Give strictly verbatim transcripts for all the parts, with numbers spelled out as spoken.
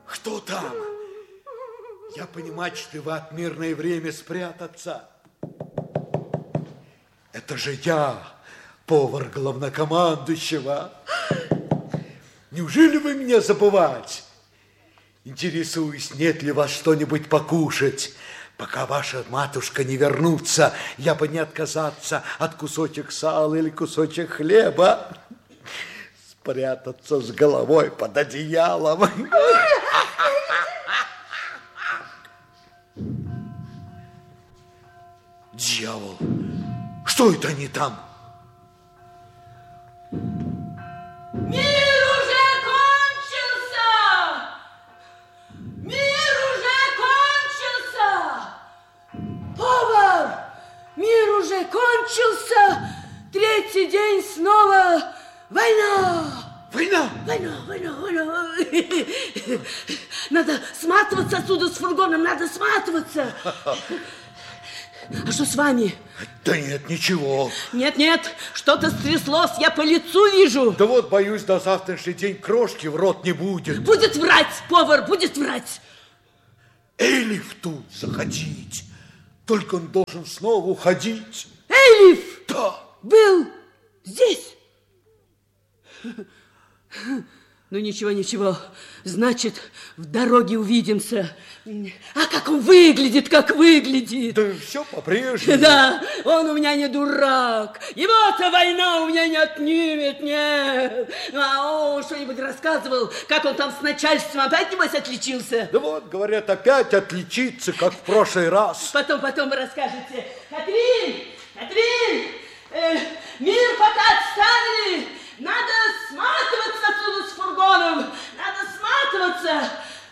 Кто там? Я понимачтываю от мирное время спрятаться. Это же я, повар главнокомандующего. Неужели вы меня забывать? Интересуюсь, нет ли вас что-нибудь покушать. Пока ваша матушка не вернутся, я бы не отказаться от кусочек сала или кусочек хлеба. Спрятаться с головой под одеялом. Дьявол, что это они там? Мир уже кончился! Мир уже кончился! Повар! Мир уже кончился! Третий день снова война! Война! Война, война, война! Надо сматываться отсюда с фургоном, надо сматываться! А что с вами? Да нет, ничего. Нет, нет, что-то стряслось, я по лицу вижу. Да вот, боюсь, до завтрашний день крошки в рот не будет. Будет врать, повар, будет врать. Элиф тут заходить. Только он должен снова уходить. Элиф! Да. Был здесь. Ну, ничего, ничего. Значит, в дороге увидимся. А как он выглядит, как выглядит. Да все по-прежнему. Да, он у меня не дурак. Его-то война у меня не отнимет, нет. А он что-нибудь рассказывал, как он там с начальством опять, небось, отличился? Да вот, говорят, опять отличиться, как в прошлый раз. Потом, потом вы расскажете. Катрин, Катрин, э, мир пока отставили. Надо сматываться отсюда с фургоном. Надо сматываться.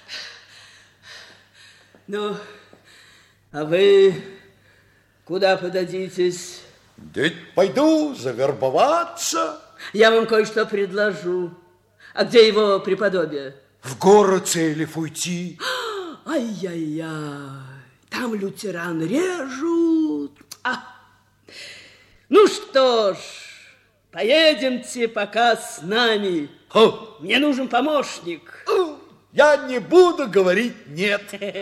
Ну, а вы куда подадитесь? Да пойду завербоваться. Я вам кое-что предложу. А где его преподобие? В город Элиф уйти. Ай-яй-яй. Там лютеран режут. А. Ну что ж, поедемте пока с нами. О. Мне нужен помощник. Я не буду говорить нет.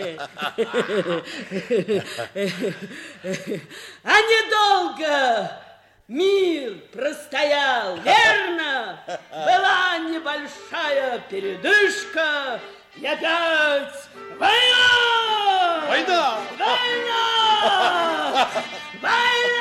А недолго мир простоял, верно? Была небольшая передышка, и опять война! Война! Война! Война!